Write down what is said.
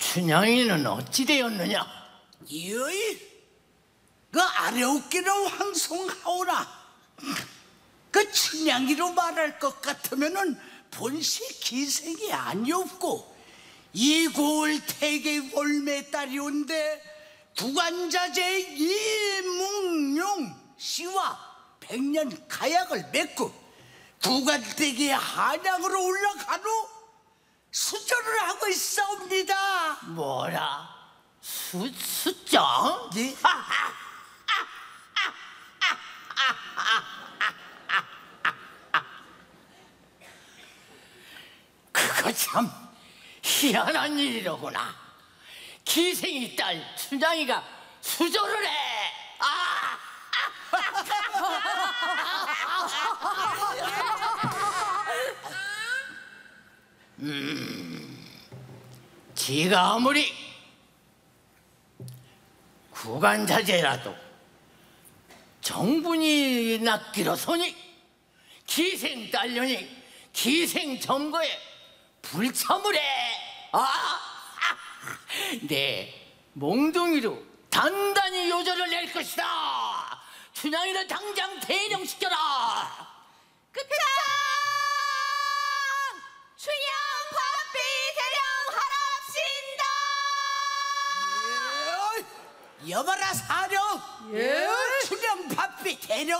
춘향이는 어찌 되었느냐? 여이, 그 아래웃기로 황송하오라. 그 춘향이로 말할 것 같으면은 본시 기생이 아니었고 이고을 태계 월매 딸이온데 구간자제 이묵룡 씨와 백년 가약을 맺고 구간대기의 한양으로 올라간 후 수절을 하고 있사옵니다. 뭐라? 수정? 예? 그거 참 희한한 일이로구나. 기생이 딸 춘향이가 수조를 해. 지가 아무리 구간자제라도 정분이 낫기로서니 기생 딸려니 기생 점거에 불참을 해. 내 몽둥이로 단단히 요절을 낼 것이다. 춘향이를 당장 대령시켜라. 그창 춘향 밥비 대령하랍신다. 여봐라 사령, 춘향 밥비 대령